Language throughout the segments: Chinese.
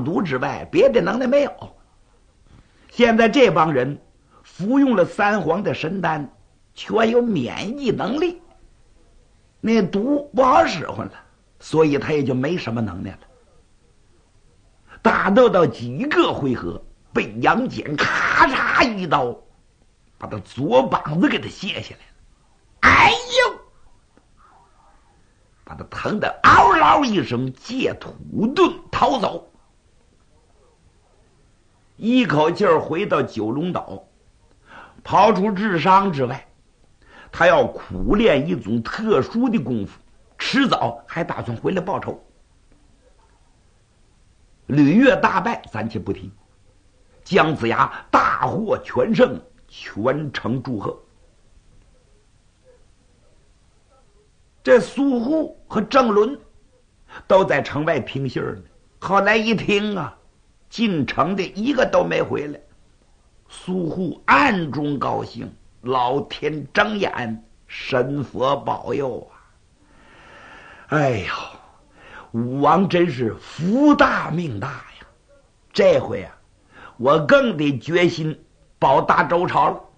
毒之外，别的能耐没有。现在这帮人服用了三皇的神丹，全有免疫能力，那毒不好使唤了，所以他也就没什么能耐了。打斗到几个回合，被杨戬咔嚓一刀把他左膀子给他卸下来了。哎呦，把他疼得嗷嗷一声，借土遁逃走，一口气儿回到九龙岛。刨除智商之外，他要苦练一种特殊的功夫，迟早还打算回来报仇。吕岳大败暂且不提，姜子牙大获全胜，全城祝贺。这苏护和郑伦都在城外听信呢。后来一听啊，进城的一个都没回来。苏护暗中高兴，老天睁眼，神佛保佑啊！哎呦，武王真是福大命大呀！这回啊，我更得决心保大周朝了。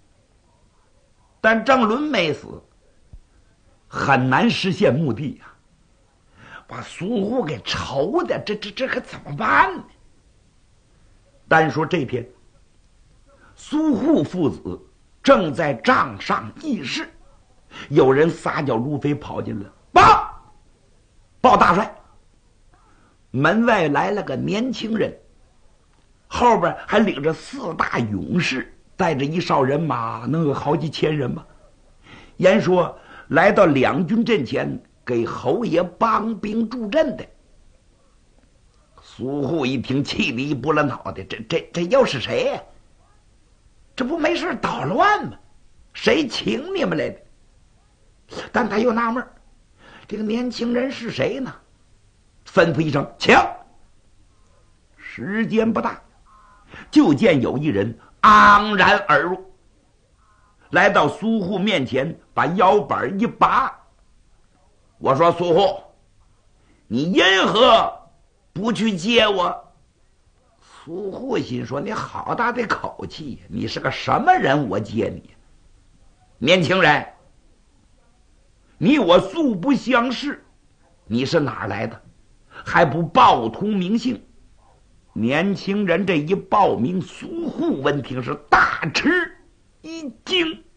但郑伦没死，很难实现目的呀。把苏护给愁的，这可怎么办呢？单说这天，苏护父子正在帐上议事，有人撒脚如飞跑进来，报大帅，门外来了个年轻人，后边还领着4大勇士，带着一哨人马，能有好几千人吧。言说来到两军阵前，给侯爷帮兵助阵的。苏护一听，气得一拨了脑袋，这又是谁呀？这不没事捣乱吗？谁请你们来的？但他又纳闷，这个年轻人是谁呢？吩咐一声，请。时间不大，就见有一人昂然而入，来到苏护面前，把腰板一拔。我说苏护，你因何不去接我？苏护心说，你好大的口气，你是个什么人，我接你？年轻人，你我素不相识，你是哪儿来的？还不报图名姓？年轻人这一报名，苏护闻听是大吃一惊。